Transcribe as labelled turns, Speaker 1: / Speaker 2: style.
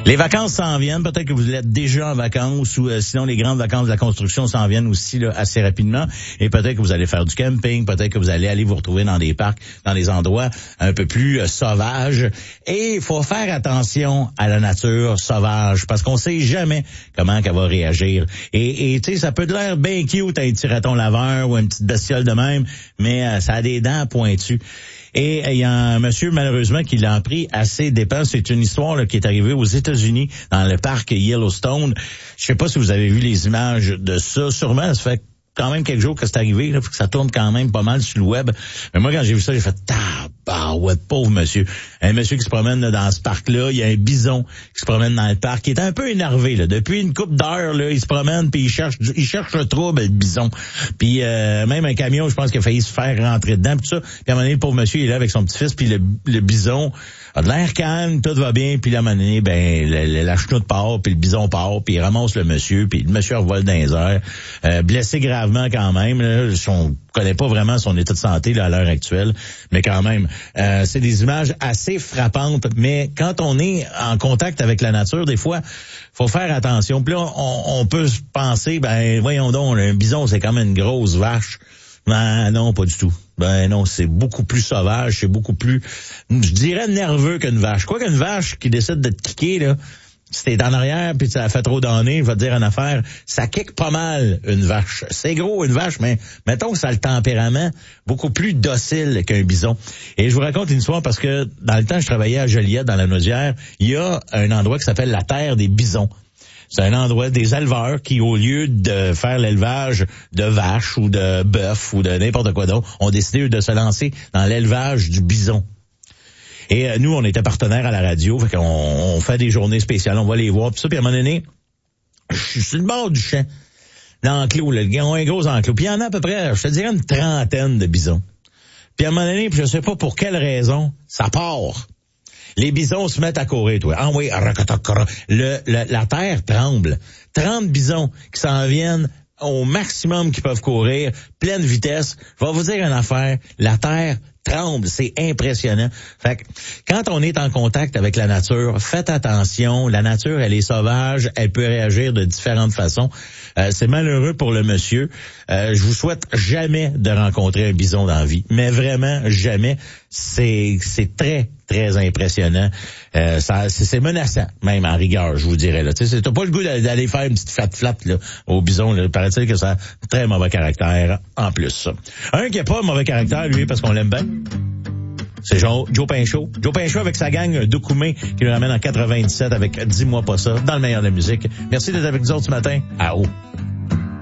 Speaker 1: Les vacances s'en viennent. Peut-être que vous êtes déjà en vacances ou sinon les grandes vacances de la construction s'en viennent aussi là, assez rapidement. Et peut-être que vous allez faire du camping. Peut-être que vous allez aller vous retrouver dans des parcs, dans des endroits un peu plus sauvages. Et il faut faire attention à la nature sauvage parce qu'on sait jamais comment qu'elle va réagir. Et tu sais, ça peut de l'air bien cute un petit raton laveur ou une petite bestiole de même, mais ça a des dents pointues. Et il y a un monsieur, malheureusement, qui l'a pris à ses dépens. C'est une histoire là, qui est arrivée aux États-Unis, dans le parc Yellowstone. Je sais pas si vous avez vu les images de ça. Sûrement, ça fait quand même quelques jours que c'est arrivé, là, que ça tourne quand même pas mal sur le web. Mais moi, quand j'ai vu ça, j'ai fait tabarouette, pauvre monsieur. Un monsieur qui se promène là, dans ce parc-là, il y a un bison qui se promène dans le parc, qui est un peu énervé, là. Depuis une couple d'heures, là, il se promène, puis il cherche le trouble, le bison. Puis même un camion, je pense qu'il a failli se faire rentrer dedans, puis tout ça. Puis à un moment donné, le pauvre monsieur, il est là avec son petit-fils, puis le bison a de l'air calme, tout va bien, puis à un moment donné, ben, la chenoute part, puis le bison part, puis il ramasse le monsieur, puis le monsieur revole dans les airs, blessé gravement quand même, là. On connaît pas vraiment son état de santé là, à l'heure actuelle, mais quand même, c'est des images assez frappantes, mais quand on est en contact avec la nature, des fois, faut faire attention. Puis là, on peut se penser, ben, voyons donc, un bison, c'est quand même une grosse vache. Ben non, pas du tout. Ben non, c'est beaucoup plus sauvage, c'est beaucoup plus, je dirais, nerveux qu'une vache. Quoi qu'une vache qui décide de te kicker, là, si t'es en arrière puis ça fait trop donner, je vais te dire une affaire, ça kick pas mal une vache. C'est gros une vache, mais mettons que ça a le tempérament beaucoup plus docile qu'un bison. Et je vous raconte une histoire parce que dans le temps, je travaillais à Joliette, dans la Naudière, il y a un endroit qui s'appelle la Terre des Bisons. C'est un endroit des éleveurs qui, au lieu de faire l'élevage de vaches ou de bœufs ou de n'importe quoi d'autre, ont décidé de se lancer dans l'élevage du bison. Et nous, on était partenaires à la radio, fait qu'on fait des journées spéciales, on va les voir, puis ça, puis à un moment donné, je suis sur le bord du champ, l'enclos, là, ils ont un gros enclos, puis il y en a à peu près, je te dirais, une trentaine de bisons. Puis à un moment donné, puis je sais pas pour quelle raison, ça part. Les bisons se mettent à courir, toi. Ah oui, la terre tremble. 30 bisons qui s'en viennent au maximum qu'ils peuvent courir, pleine vitesse. Je vais vous dire une affaire, la terre tremble, c'est impressionnant. Fait que quand on est en contact avec la nature, faites attention, la nature, elle est sauvage, elle peut réagir de différentes façons. C'est malheureux pour le monsieur. Je vous souhaite jamais de rencontrer un bison dans la vie, mais vraiment jamais. C'est très, très impressionnant. C'est menaçant, même en rigueur, je vous dirais. Là. T'as pas le goût d'aller faire une petite flat là, au bison. Là. Paraît-il que ça a très mauvais caractère en plus. Un qui a pas mauvais caractère, lui, parce qu'on l'aime bien, c'est Joe Pinchot. Joe Pinchot avec sa gang Doucoumé qui le ramène en 97 avec Dis-moi pas ça, dans le meilleur de la musique. Merci d'être avec nous autres ce matin. À haut.